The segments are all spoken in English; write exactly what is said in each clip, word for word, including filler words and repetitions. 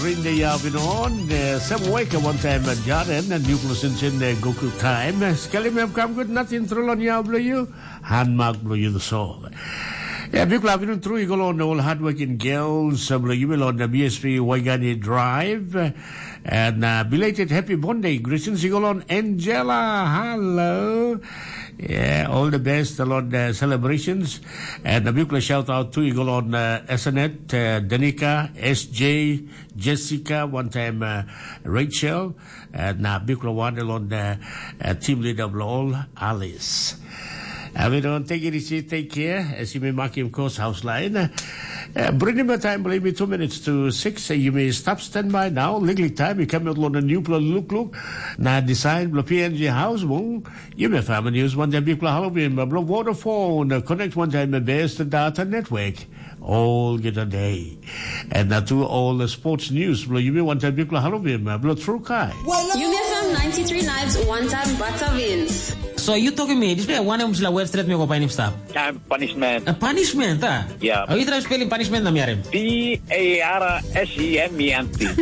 Rinde Yavinon, some wake one time at Jaren and Nucleus in the Goku time. Scalimem come good nothing through on Yablo you, hand mark blow you the soul. Yeah, people have been through you on all hardworking girls, some you will on the B S P Waigani Drive. And uh, belated happy Monday greetings you on Angela. Hello. Yeah, all the best on uh, celebrations. And a big shout out to you on uh, S N E T, uh, Danica, S J, Jessica, one time uh, Rachel, and a big one on uh, uh, team leader of all, Alice. Everyone, take it easy, take care. As you may mark him course house line. Uh, bring him a time, believe me, two minutes to six. Uh, you may stop standby now. Legally time, you come out on a new plan look look. Now design, blo P N G house, boom. You may family news one day, people Halloween, blo Vodafone, uh, connect one time the best data network. All get a day. And now to all the sports news, blo you may one time people Halloween, blo True Kai. You may from ninety-three nights, one time butter wins. So you talking me? This one of the words that me go pain stop. Time punishment. A punishment, ah? Yeah. How you try spelling punishment na miarem? P A R S E M E N T.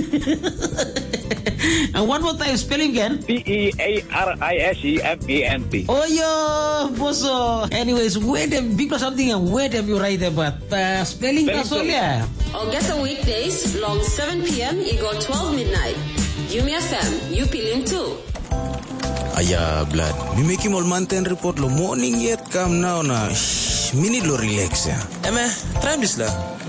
And one more time spelling again? P E A R I S E M E N T. Oh yo, boso. Anyways, where them because something and where them you write about uh, spelling kasolya? August weekdays, long seven p.m. Eagle twelve midnight. Yumi F M, you feeling too. Aya, blood. Me make him all mountain report lo morning yet come now na. Shh, minute lo relax ya. Eme, try this la.